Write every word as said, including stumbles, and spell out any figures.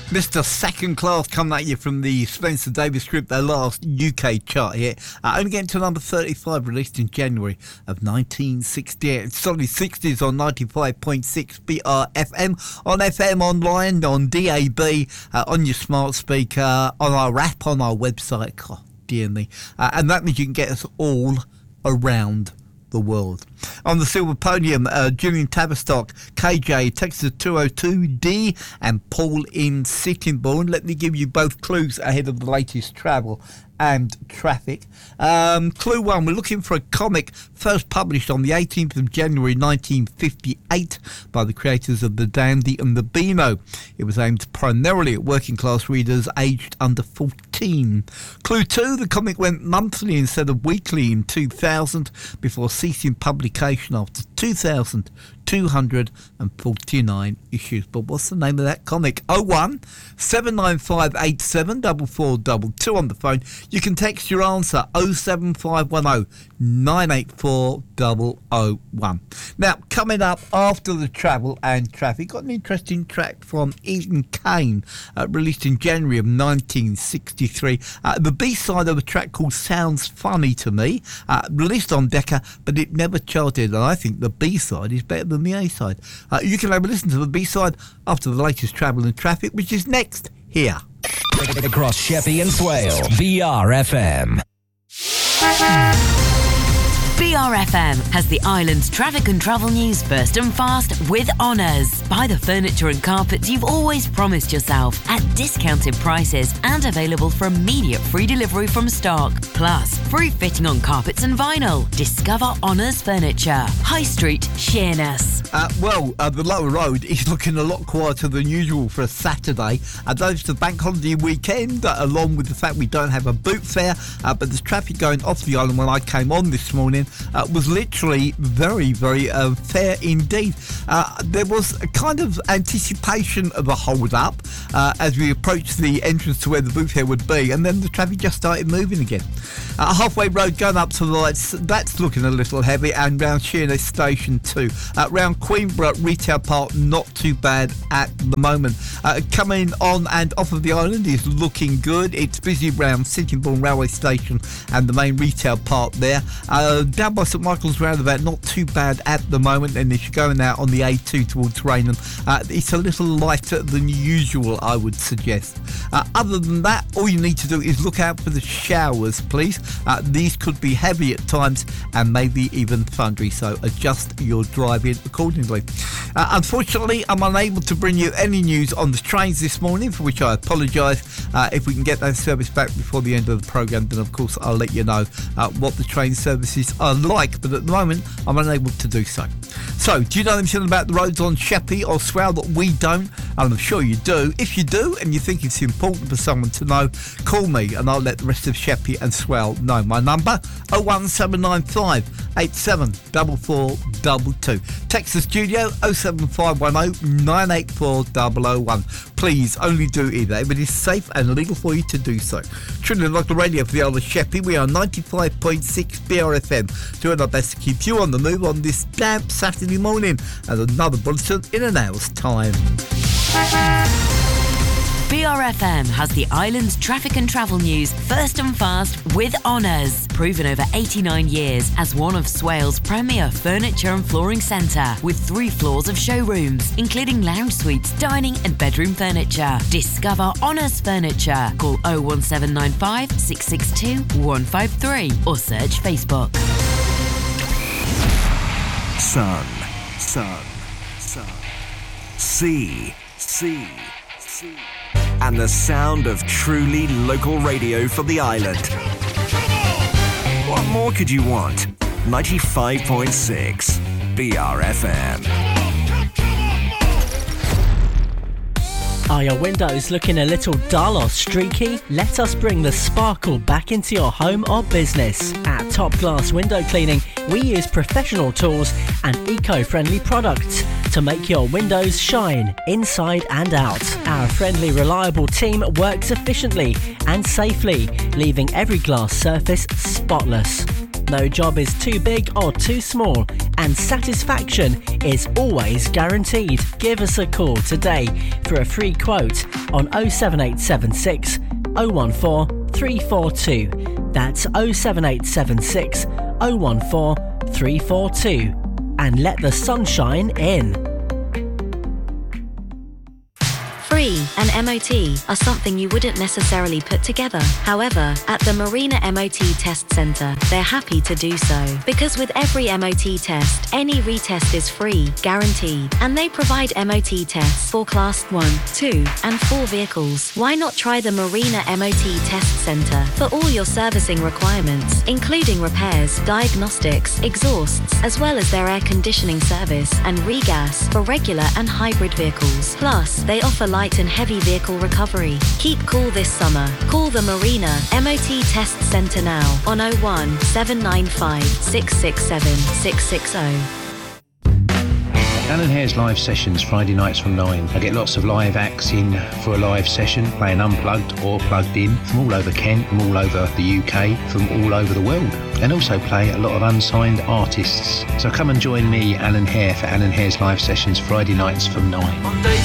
Mister Second Class coming at you from the Spencer Davis Group, their last U K chart here. Uh, only getting to number thirty-five, released in January of nineteen sixty-eight. It's solid sixties on ninety-five point six B R F M, on F M online, on D A B, uh, on your smart speaker, on our app, on our website. God, dear me. Uh, and that means you can get us all around the world. On the silver podium, uh, Julian Tavistock, K J, Texas two oh two D, and Paul in Sittingbourne. Let me give you both clues ahead of the latest travel and traffic. Um, clue one, we're looking for a comic first published on the eighteenth of January nineteen fifty-eight by the creators of The Dandy and the Beano. It was aimed primarily at working class readers aged under fourteen. Clue two, the comic went monthly instead of weekly in two thousand before ceasing publication after two thousand two hundred forty-nine issues. But what's the name of that comic? oh one seven nine five eight seven four four two two on the phone. You can text your answer oh seven five one oh nine eight four oh oh one. Now, coming up after the travel and traffic, got an interesting track from Ian Kane, uh, released in January of nineteen sixty-three. Uh, the B-side of a track called Sounds Funny to Me, uh, released on Decca, but it never charted, and I think the B-side is better than the A-side. Uh, you can have a listen to the B-side after the latest travel and traffic, which is next here. Across Sheppey and Swale, B R F M. B R F M has the island's traffic and travel news first and fast with Honours. Buy the furniture and carpets you've always promised yourself at discounted prices and available for immediate free delivery from stock. Plus, free fitting on carpets and vinyl. Discover Honours Furniture. High Street, Sheerness. Uh, well, uh, the lower road is looking a lot quieter than usual for a Saturday. Uh, those the bank holiday weekend, uh, along with the fact we don't have a boot fair, uh, but there's traffic going off the island when I came on this morning. Uh, was literally very, very uh, fair indeed. Uh, there was a kind of anticipation of a hold-up uh, as we approached the entrance to where the booth here would be, and then the traffic just started moving again. Uh, halfway road going up to the lights, that's looking a little heavy, and round Sheerness Station too. Uh, round Queenborough Retail Park, not too bad at the moment. Uh, coming on and off of the island is looking good. It's busy round Sittingbourne Railway Station and the main retail park there. Uh, down by St Michael's roundabout, not too bad at the moment. And if you're going out on the A two towards Raynham, uh, it's a little lighter than usual, I would suggest. Uh, other than that, all you need to do is look out for the showers, please. Uh, these could be heavy at times and maybe even thundery, so adjust your driving accordingly. Uh, unfortunately, I'm unable to bring you any news on the trains this morning, for which I apologise. Uh, if we can get that service back before the end of the programme, then of course I'll let you know uh, what the train services are like, but at the moment I'm unable to do so. So, do you know anything about the roads on Sheppey or Swale that we don't? And I'm sure you do. If you do, and you think it's important for someone to know, call me and I'll let the rest of Sheppey and Swale know. My number, oh one seven nine five eight seven four four two two. Text the studio, oh seven five one oh nine eight four oh oh one. Please, only do either if it is safe and legal for you to do so. Trinity Local Radio for the Isle of Sheppey. We are ninety-five point six B R F M, doing our best to keep you on the move on this damp Saturday morning, and another bulletin in an hour's time. B R F M has the island's traffic and travel news first and fast with Honours. Proven over eighty-nine years as one of Swale's premier furniture and flooring centre, with three floors of showrooms, including lounge suites, dining and bedroom furniture. Discover Honours Furniture. Call oh one seven nine five six six two one five three or search Facebook. Sun, sun, sun. Sea, sea, sea. And the sound of truly local radio for the island. What more could you want? ninety-five point six B R F M. Are your windows looking a little dull or streaky? Let us bring the sparkle back into your home or business. At Top Glass Window Cleaning, we use professional tools and eco-friendly products to make your windows shine inside and out. Our friendly, reliable team works efficiently and safely, leaving every glass surface spotless. No job is too big or too small, and satisfaction is always guaranteed. Give us a call today for a free quote on oh seven eight seven six, oh one four, three four two. That's oh seven eight seven six, oh one four, three four two. And let the sunshine in. Free and M O T are something you wouldn't necessarily put together. However, at the Marina M O T Test Centre, they're happy to do so. Because with every M O T test, any retest is free, guaranteed. And they provide M O T tests for Class one, two and four vehicles. Why not try the Marina M O T Test Centre for all your servicing requirements, including repairs, diagnostics, exhausts, as well as their air conditioning service and regas for regular and hybrid vehicles. Plus, they offer light and heavy vehicle recovery. Keep cool this summer. Call the Marina M O T Test Centre now on oh one, seven nine five, six six seven, six six oh. Alan Hare's live sessions Friday nights from nine. I get lots of live acts in for a live session, playing unplugged or plugged in from all over Kent, from all over the U K, from all over the world. And also play a lot of unsigned artists. So come and join me, Alan Hare, for Alan Hare's live sessions Friday nights from nine. On days